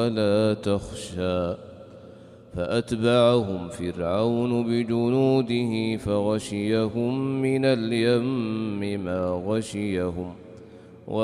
ولا تخشى فأتبعهم فرعون بجنوده فغشيهم من اليم ما غشيهم